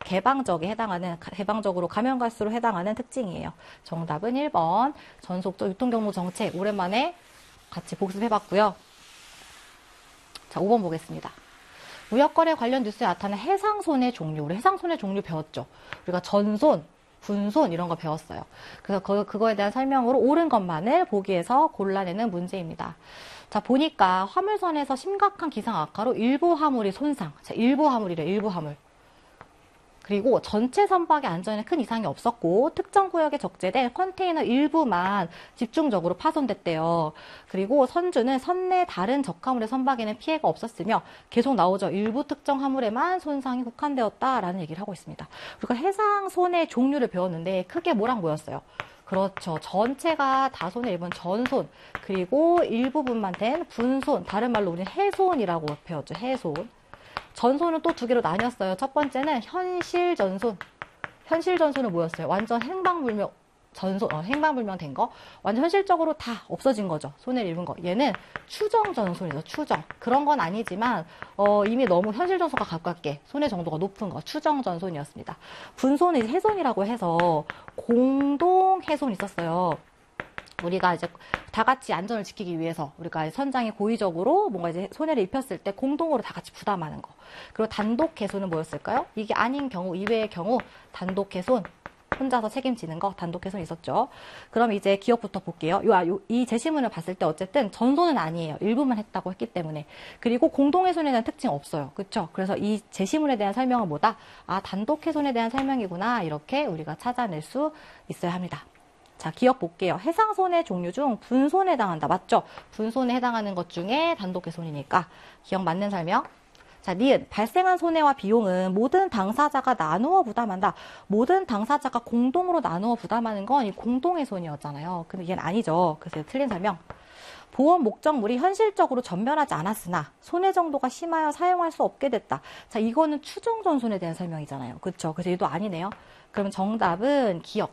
개방적으로 가면 갈수록 해당하는 특징이에요. 정답은 1번. 전속적 유통경로 정책. 오랜만에 같이 복습해봤고요. 자, 5번 보겠습니다. 무역거래 관련 뉴스에 나타난 해상손해 종류. 우리 해상손해 종류 배웠죠. 우리가 전손, 분손 이런 거 배웠어요. 그래서 그거에 대한 설명으로 옳은 것만을 보기에서 골라내는 문제입니다. 자, 보니까 화물선에서 심각한 기상 악화로 일부 화물이 손상. 자, 일부 화물이래, 일부 화물. 그리고 전체 선박의 안전에 큰 이상이 없었고 특정 구역에 적재된 컨테이너 일부만 집중적으로 파손됐대요. 그리고 선주는 선내 다른 적화물의 선박에는 피해가 없었으며 계속 나오죠. 일부 특정 화물에만 손상이 국한되었다라는 얘기를 하고 있습니다. 우리가 해상 손해 종류를 배웠는데 크게 뭐랑 뭐였어요? 그렇죠. 전체가 다 손해 입은 전손, 그리고 일부분만 된 분손, 다른 말로 우리는 해손이라고 배웠죠. 해손. 전손은 또 두 개로 나뉘었어요. 첫 번째는 현실전손. 현실전손은 뭐였어요? 완전 행방불명 전손, 행방불명 된 거. 완전 현실적으로 다 없어진 거죠. 손해를 입은 거. 얘는 추정전손이죠. 추정. 그런 건 아니지만 이미 너무 현실전손과 가깝게 손해 정도가 높은 거. 추정전손이었습니다. 분손은 해손이라고 해서 공동 해손이 있었어요. 우리가 이제 다 같이 안전을 지키기 위해서 우리가 선장이 고의적으로 뭔가 이제 손해를 입혔을 때 공동으로 다 같이 부담하는 거. 그리고 단독 개손은 뭐였을까요? 이게 아닌 경우, 이외의 경우 단독 개손, 혼자서 책임지는 거, 단독 개손이 있었죠. 그럼 이제 기업부터 볼게요. 이 제시문을 봤을 때 어쨌든 전손은 아니에요. 일부만 했다고 했기 때문에. 그리고 공동 해손에 대한 특징 없어요. 그렇죠? 그래서 이 제시문에 대한 설명은 뭐다? 아, 단독 해손에 대한 설명이구나. 이렇게 우리가 찾아낼 수 있어야 합니다. 자, 기억 볼게요. 해상손해 종류 중 분손에 해당한다. 맞죠? 분손에 해당하는 것 중에 단독해손이니까 기억 맞는 설명. 자, 니은 발생한 손해와 비용은 모든 당사자가 나누어 부담한다. 모든 당사자가 공동으로 나누어 부담하는 건 이 공동해손이었잖아요. 근데 얘는 아니죠. 그래서 틀린 설명. 보험 목적물이 현실적으로 전멸하지 않았으나 손해 정도가 심하여 사용할 수 없게 됐다. 자, 이거는 추정전손에 대한 설명이잖아요. 그렇죠? 그래서 얘도 아니네요. 그러면 정답은 기억.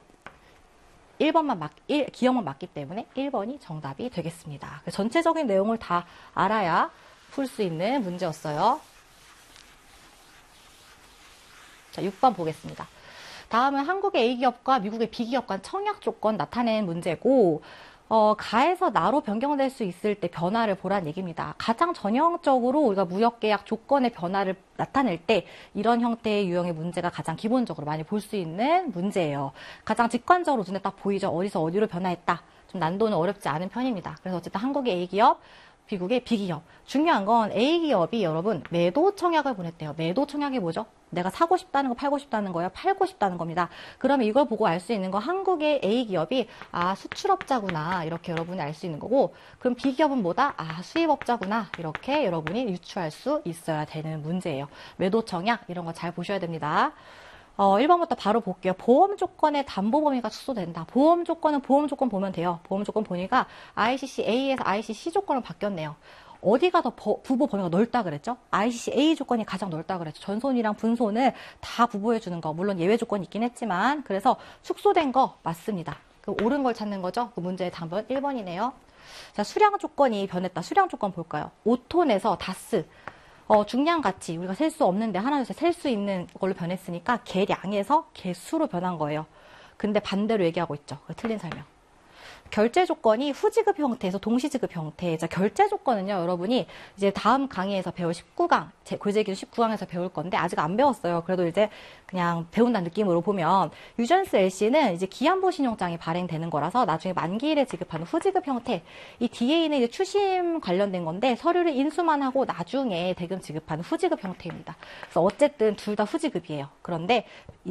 1번만 기억만 맞기 때문에 1번이 정답이 되겠습니다. 전체적인 내용을 다 알아야 풀 수 있는 문제였어요. 자, 6번 보겠습니다. 다음은 한국의 A기업과 미국의 B기업 간 청약 조건 나타낸 문제고, 가에서 나로 변경될 수 있을 때 변화를 보란 얘기입니다. 가장 전형적으로 우리가 무역계약 조건의 변화를 나타낼 때 이런 형태의 유형의 문제가 가장 기본적으로 많이 볼 수 있는 문제예요. 가장 직관적으로 눈에 딱 보이죠. 어디서 어디로 변화했다. 좀 난도는 어렵지 않은 편입니다. 그래서 어쨌든 한국의 A기업, 미국의 B기업. 중요한 건 A기업이 여러분 매도 청약을 보냈대요. 매도 청약이 뭐죠? 내가 사고 싶다는 거, 팔고 싶다는 거예요. 팔고 싶다는 겁니다. 그러면 이걸 보고 알 수 있는 거 한국의 A기업이 아, 수출업자구나. 이렇게 여러분이 알 수 있는 거고, 그럼 B기업은 뭐다? 아, 수입업자구나. 이렇게 여러분이 유추할 수 있어야 되는 문제예요. 매도 청약 이런 거 잘 보셔야 됩니다. 1번부터 바로 볼게요. 보험 조건의 담보 범위가 축소된다. 보험 조건은 보험 조건 보면 돼요. 보험 조건 보니까 ICC A에서 ICC 조건으로 바뀌었네요. 어디가 더 부보 범위가 넓다 그랬죠? ICC A 조건이 가장 넓다 그랬죠. 전손이랑 분손을 다 부보해 주는 거. 물론 예외 조건이 있긴 했지만 그래서 축소된 거 맞습니다. 그 옳은 걸 찾는 거죠. 그 문제의 답은 1번이네요. 자, 수량 조건이 변했다. 수량 조건 볼까요? 5톤에서 다스. 중량 가치 우리가 셀 수 없는데 하나 둘 셋 셀 수 있는 걸로 변했으니까 개량에서 개수로 변한 거예요. 근데 반대로 얘기하고 있죠. 틀린 설명. 결제 조건이 후지급 형태에서 동시지급 형태. 자, 결제 조건은요, 여러분이 이제 다음 강의에서 배울 19강, 고재기준 19강에서 배울 건데, 아직 안 배웠어요. 그래도 이제 그냥 배운다는 느낌으로 보면, 유전스 LC는 이제 기한부 신용장이 발행되는 거라서 나중에 만기일에 지급하는 후지급 형태. 이 DA는 이제 추심 관련된 건데, 서류를 인수만 하고 나중에 대금 지급하는 후지급 형태입니다. 그래서 어쨌든 둘 다 후지급이에요. 그런데,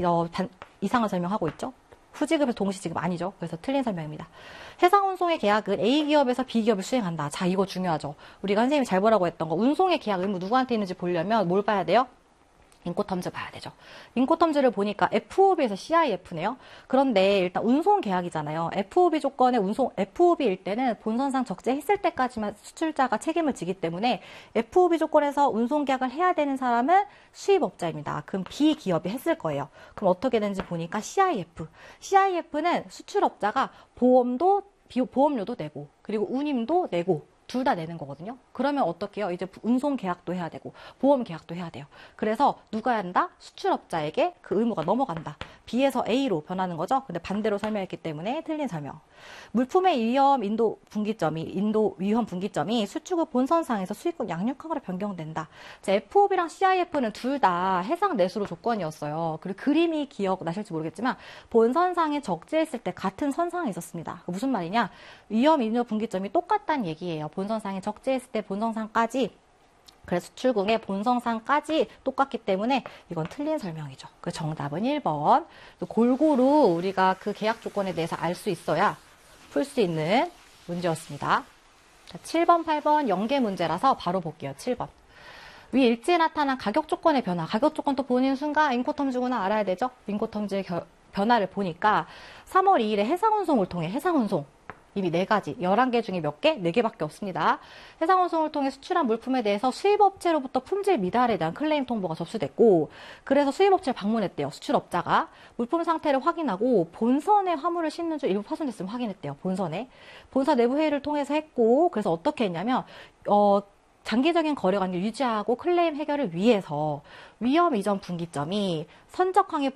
이상한 설명하고 있죠. 후지급에서 동시지급 아니죠. 그래서 틀린 설명입니다. 해상운송의 계약은 A기업에서 B기업을 수행한다. 자, 이거 중요하죠. 우리가 선생님이 잘 보라고 했던 거. 운송의 계약 의무 누구한테 있는지 보려면 뭘 봐야 돼요? 인코텀즈 봐야 되죠. 인코텀즈를 보니까 FOB에서 CIF네요. 그런데 일단 운송 계약이잖아요. FOB 조건의 FOB일 때는 본선상 적재했을 때까지만 수출자가 책임을 지기 때문에 FOB 조건에서 운송 계약을 해야 되는 사람은 수입업자입니다. 그럼 B기업이 했을 거예요. 그럼 어떻게 되는지 보니까 CIF. CIF는 수출업자가 보험료도 내고, 그리고 운임도 내고, 둘 다 내는 거거든요. 그러면 어떻게 해요? 이제 운송 계약도 해야 되고 보험 계약도 해야 돼요. 그래서 누가 해야 한다? 수출업자에게 그 의무가 넘어간다. B에서 A로 변하는 거죠. 근데 반대로 설명했기 때문에 틀린 설명. 물품의 위험 위험 분기점이 수출국 본선상에서 수입국 양육항으로 변경된다. FOB랑 CIF는 둘 다 해상 내수로 조건이었어요. 그리고 그림이 기억나실지 모르겠지만 본선상에 적재했을 때 같은 선상에 있었습니다. 무슨 말이냐? 위험 분기점이 똑같다는 얘기예요. 본선상에 적재했을 때 본선상까지, 그래서 수출국의 본선상까지 똑같기 때문에 이건 틀린 설명이죠. 그 정답은 1번. 골고루 우리가 그 계약 조건에 대해서 알 수 있어야 풀 수 있는 문제였습니다. 자, 7번, 8번 연계 문제라서 바로 볼게요. 7번. 위 일지에 나타난 가격 조건의 변화. 가격 조건 또 보는 순간 인코텀즈구나 알아야 되죠? 인코텀즈의 변화를 보니까 3월 2일에 해상운송을 통해 해상운송. 이미 4가지, 11개 중에 몇 개? 4개밖에 없습니다. 해상운송을 통해 수출한 물품에 대해서 수입업체로부터 품질 미달에 대한 클레임 통보가 접수됐고, 그래서 수입업체를 방문했대요. 수출업자가. 물품 상태를 확인하고 본선에 화물을 싣는 줄 일부 파손됐으면 확인했대요. 본선에. 본사 내부 회의를 통해서 했고, 그래서 어떻게 했냐면 장기적인 거래 관계를 유지하고 클레임 해결을 위해서 위험 이전 분기점이 선적항의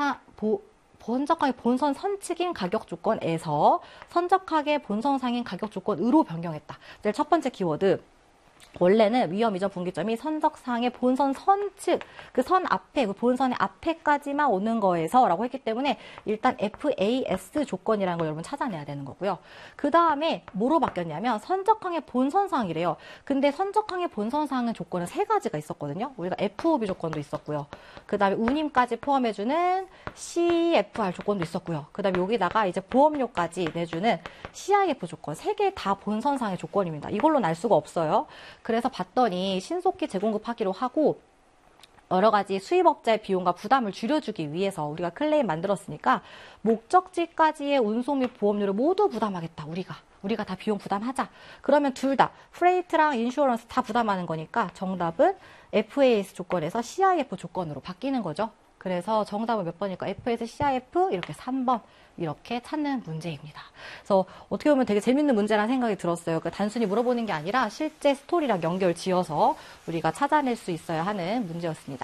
본선 선측인 가격 조건에서 선적하게 본선상인 가격 조건으로 변경했다. 첫 번째 키워드. 원래는 위험 이전 분기점이 선적상의 본선 선측, 그 선 앞에, 그 본선의 앞에까지만 오는 거에서 라고 했기 때문에 일단 FAS 조건이라는 걸 여러분 찾아내야 되는 거고요. 그 다음에 뭐로 바뀌었냐면 선적항의 본선상이래요. 근데 선적항의 본선상은 조건은 3가지가 있었거든요. 우리가 FOB 조건도 있었고요. 그 다음에 운임까지 포함해주는 CFR 조건도 있었고요. 그 다음에 여기다가 이제 보험료까지 내주는 CIF 조건, 3개 다 본선상의 조건입니다. 이걸로는 알 수가 없어요. 그래서 봤더니 신속히 재공급하기로 하고 여러 가지 수입업자의 비용과 부담을 줄여주기 위해서 우리가 클레임 만들었으니까 목적지까지의 운송 및 보험료를 모두 부담하겠다. 우리가 다 비용 부담하자. 그러면 둘 다 프레이트랑 인슈어런스 다 부담하는 거니까 정답은 FAS 조건에서 CIF 조건으로 바뀌는 거죠. 그래서 정답은 몇 번일까? FAS, CIF 이렇게 3번 이렇게 찾는 문제입니다. 그래서 어떻게 보면 되게 재밌는 문제라는 생각이 들었어요. 그러니까 단순히 물어보는 게 아니라 실제 스토리랑 연결 지어서 우리가 찾아낼 수 있어야 하는 문제였습니다.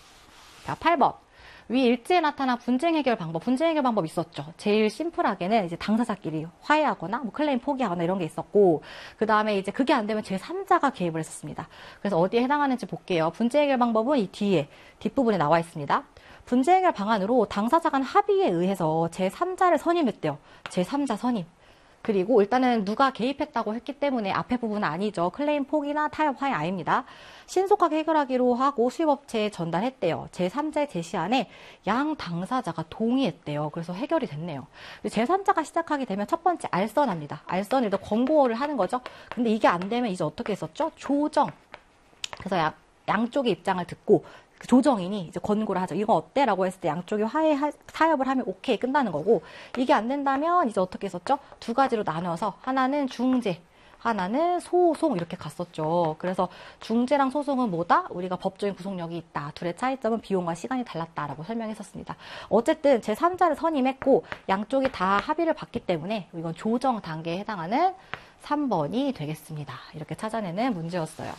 자, 8번. 위 일지에 나타난 분쟁 해결 방법. 분쟁 해결 방법 있었죠. 제일 심플하게는 이제 당사자끼리 화해하거나 뭐 클레임 포기하거나 이런 게 있었고, 그 다음에 이제 그게 안 되면 제3자가 개입을 했었습니다. 그래서 어디에 해당하는지 볼게요. 분쟁 해결 방법은 이 뒤에 뒷부분에 나와 있습니다. 분쟁 해결 방안으로 당사자 간 합의에 의해서 제3자를 선임했대요. 제3자 선임. 그리고 일단은 누가 개입했다고 했기 때문에 앞에 부분은 아니죠. 클레임 포기나 타협 화해 아닙니다. 신속하게 해결하기로 하고 수입업체에 전달했대요. 제3자의 제시안에 양 당사자가 동의했대요. 그래서 해결이 됐네요. 제3자가 시작하게 되면 첫 번째 알선합니다. 알선에도 권고를 하는 거죠. 근데 이게 안 되면 이제 어떻게 했었죠? 조정. 그래서 양쪽의 입장을 듣고 그 조정인이 이제 권고를 하죠. 이거 어때? 라고 했을 때 양쪽이 타협을 하면 오케이 끝나는 거고, 이게 안 된다면 이제 어떻게 했었죠? 2가지로 나눠서 하나는 중재, 하나는 소송 이렇게 갔었죠. 그래서 중재랑 소송은 뭐다? 우리가 법적인 구속력이 있다. 둘의 차이점은 비용과 시간이 달랐다라고 설명했었습니다. 어쨌든 제3자를 선임했고 양쪽이 다 합의를 봤기 때문에 이건 조정 단계에 해당하는 3번이 되겠습니다. 이렇게 찾아내는 문제였어요.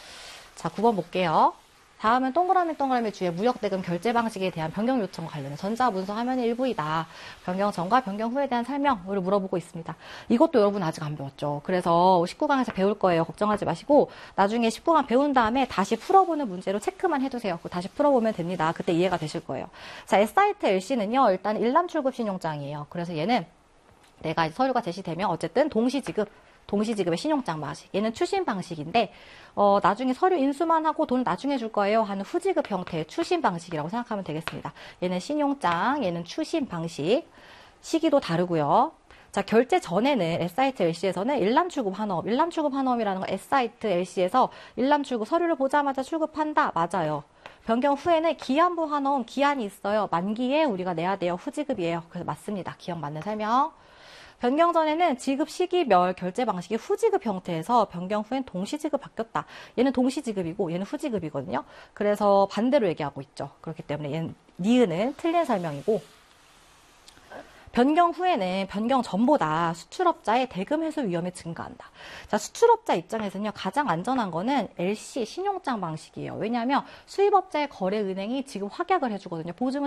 자, 9번 볼게요. 다음은 동그라미 주에 무역대금 결제 방식에 대한 변경 요청과 관련해 전자문서 화면의 일부이다. 변경 전과 변경 후에 대한 설명을 물어보고 있습니다. 이것도 여러분 아직 안 배웠죠. 그래서 19강에서 배울 거예요. 걱정하지 마시고 나중에 19강 배운 다음에 다시 풀어보는 문제로 체크만 해두세요. 다시 풀어보면 됩니다. 그때 이해가 되실 거예요. 자, S사이트 LC는요. 일단 일람출급 신용장이에요. 그래서 얘는 내가 서류가 제시되면 어쨌든 동시지급의 신용장 방식. 얘는 추심 방식인데 나중에 서류 인수만 하고 돈 나중에 줄 거예요 하는 후지급 형태의 추심 방식이라고 생각하면 되겠습니다. 얘는 신용장, 얘는 추심 방식. 시기도 다르고요. 자, 결제 전에는 S사이트 LC에서는 일람출급 환원이라는 거 S사이트 LC에서 일람출급 서류를 보자마자 출급한다. 맞아요. 변경 후에는 기한부 환원, 기한이 있어요. 만기에 우리가 내야 돼요. 후지급이에요. 그래서 맞습니다. 기억 맞는 설명. 변경 전에는 지급 시기별 결제 방식이 후지급 형태에서 변경 후엔 동시지급 바뀌었다. 얘는 동시지급이고 얘는 후지급이거든요. 그래서 반대로 얘기하고 있죠. 그렇기 때문에 얘는 니은은 틀린 설명이고 변경 후에는 변경 전보다 수출업자의 대금 회수 위험이 증가한다. 자, 수출업자 입장에서는요, 가장 안전한 거는 LC 신용장 방식이에요. 왜냐하면 수입업자의 거래은행이 지금 확약을 해주거든요. 보증을